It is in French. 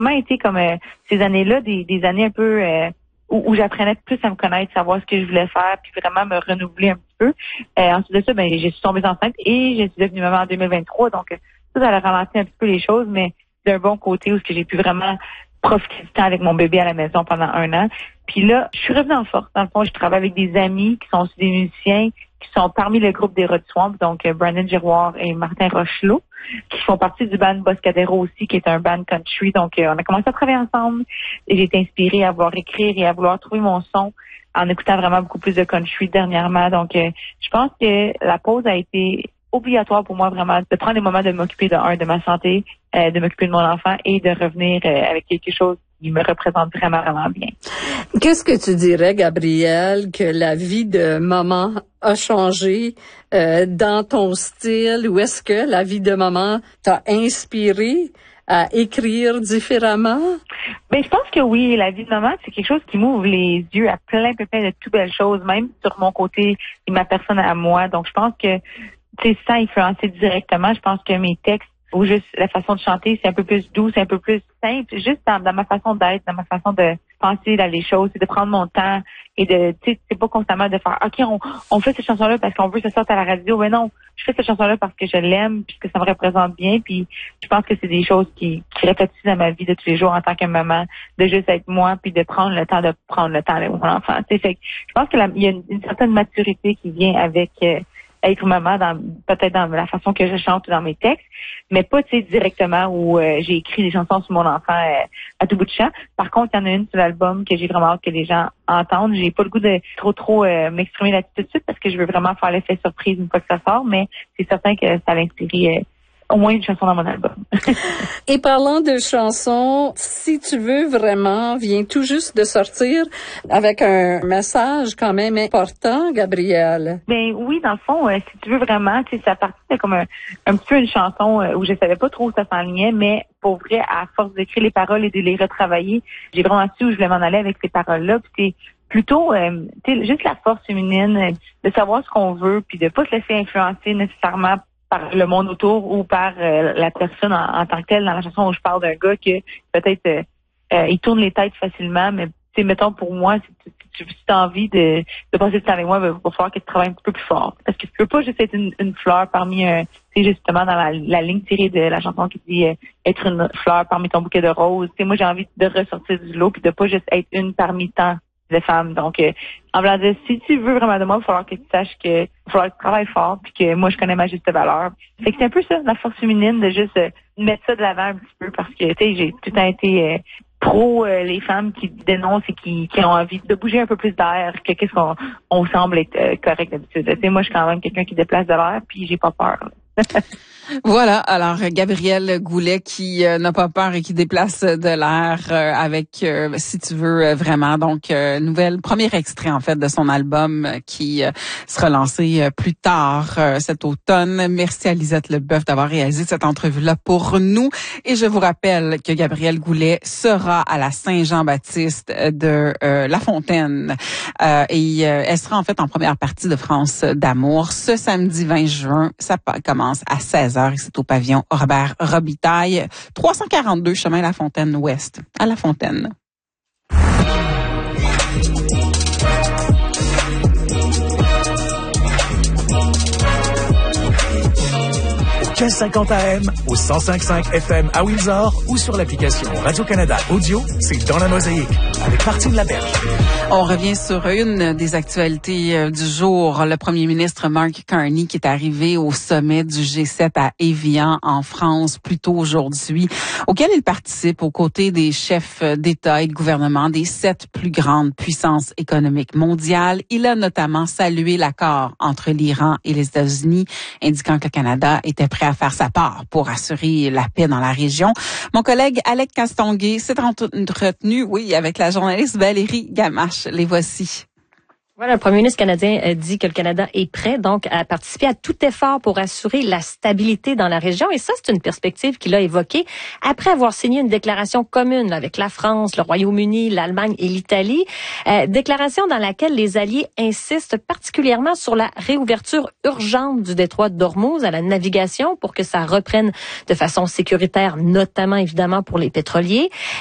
vraiment été comme ces années-là, des années un peu où j'apprenais plus à me connaître, savoir ce que je voulais faire, puis vraiment me renouveler un petit peu. Ensuite de ça, j'ai suis tombée enceinte et je suis devenue maman en 2023. Donc, ça a ralenti un petit peu les choses, mais d'un bon côté où j'ai pu vraiment profiter du temps avec mon bébé à la maison pendant 1 an. Puis là, je suis revenue en force. Dans le fond, je travaille avec des amis qui sont aussi des musiciens, qui sont parmi le groupe des Rod Swamp, donc Brandon Giroir et Martin Rochelot, qui font partie du band Boscadero aussi, qui est un band country. Donc, on a commencé à travailler ensemble et j'ai été inspirée à vouloir écrire et à vouloir trouver mon son en écoutant vraiment beaucoup plus de country dernièrement. Donc, je pense que la pause a été obligatoire pour moi vraiment de prendre les moments de m'occuper de ma santé, de m'occuper de mon enfant et de revenir avec quelque chose qui me représente vraiment, vraiment bien. Qu'est-ce que tu dirais, Gabrielle, que la vie de maman a changé dans ton style, ou est-ce que la vie de maman t'a inspiré à écrire différemment? Ben, je pense que oui, la vie de maman, c'est quelque chose qui m'ouvre les yeux à plein de toutes belles choses, même sur mon côté et ma personne à moi. Donc, je pense que sans influencer directement, je pense que mes textes ou juste la façon de chanter, c'est un peu plus doux, c'est un peu plus simple, juste dans ma façon d'être, dans ma façon de penser dans les choses, c'est de prendre mon temps et de, c'est pas constamment de faire, OK, on fait cette chanson-là parce qu'on veut que ça sorte à la radio. Mais non, je fais cette chanson-là parce que je l'aime, puis que ça me représente bien, puis je pense que c'est des choses qui répétissent dans ma vie de tous les jours en tant que maman, de juste être moi, puis de prendre le temps avec mon enfant. Fait que je pense que il y a une certaine maturité qui vient avec être maman, peut-être dans la façon que je chante ou dans mes textes, mais pas directement où j'ai écrit des chansons sur mon enfant à tout bout de champ. Par contre, il y en a une sur l'album que j'ai vraiment hâte que les gens entendent. J'ai pas le goût de trop m'exprimer là-dessus tout de suite parce que je veux vraiment faire l'effet surprise une fois que ça sort, mais c'est certain que ça va inspirer au moins une chanson dans mon album. Et parlant de chansons, Si tu veux vraiment, vient tout juste de sortir avec un message quand même important, Gabrielle. Ben oui, dans le fond, Si tu veux vraiment, ça partit de comme un petit peu une chanson où je savais pas trop où ça s'enlignait, mais pour vrai, à force d'écrire les paroles et de les retravailler, j'ai vraiment su où je voulais m'en aller avec ces paroles-là. Puis c'est plutôt juste la force féminine, de savoir ce qu'on veut, puis de pas se laisser influencer nécessairement par le monde autour ou par la personne en tant que telle. Dans la chanson où je parle d'un gars que peut-être il tourne les têtes facilement, mais mettons pour moi, si tu as envie de passer du temps avec moi, il va falloir que tu travailles un petit peu plus fort. Parce que tu peux pas juste être une fleur parmi c'est justement dans la ligne tirée de la chanson qui dit être une fleur parmi ton bouquet de roses. Moi, j'ai envie de ressortir du lot puis de pas juste être une parmi tant de femmes. Donc, en voulant dire, si tu veux vraiment de moi, il va falloir que tu saches que il va falloir que tu travailles fort puis que moi, je connais ma juste valeur. Fait que c'est un peu ça, la force féminine, de juste mettre ça de l'avant un petit peu parce que, j'ai tout le temps été pro les femmes qui dénoncent et qui ont envie de bouger un peu plus d'air que qu'est-ce qu'on semble être correct d'habitude. Moi, je suis quand même quelqu'un qui déplace de l'air puis j'ai pas peur. Voilà, alors Gabrielle Goulet qui n'a pas peur et qui déplace de l'air avec Si tu veux vraiment, donc premier extrait en fait de son album qui sera lancé plus tard cet automne. Merci à Lisette Leboeuf d'avoir réalisé cette entrevue-là pour nous et je vous rappelle que Gabrielle Goulet sera à la Saint-Jean-Baptiste de La Fontaine et elle sera en fait en première partie de France d'amour ce samedi 20 juin. Ça commence à 16h et c'est au pavillon Robert Robitaille, 342 chemin La Fontaine Ouest, à La Fontaine. 1550 AM, au 105.5 FM à Windsor ou sur l'application Radio-Canada Audio, c'est Dans la Mosaïque, avec Martine Laberge. On revient sur une des actualités du jour. Le premier ministre Mark Carney qui est arrivé au sommet du G7 à Évian en France plus tôt aujourd'hui, auquel il participe aux côtés des chefs d'État et de gouvernement des 7 plus grandes puissances économiques mondiales. Il a notamment salué l'accord entre l'Iran et les États-Unis, indiquant que le Canada était prêt à faire sa part pour assurer la paix dans la région. Mon collègue Alec Castonguay s'est entretenu, avec la journaliste Valérie Gamache. Les voici. Voilà, le premier ministre canadien dit que le Canada est prêt donc à participer à tout effort pour assurer la stabilité dans la région. Et ça, c'est une perspective qu'il a évoquée après avoir signé une déclaration commune là, avec la France, le Royaume-Uni, l'Allemagne et l'Italie. Déclaration dans laquelle les alliés insistent particulièrement sur la réouverture urgente du détroit d'Ormuz à la navigation pour que ça reprenne de façon sécuritaire, notamment évidemment pour les pétroliers.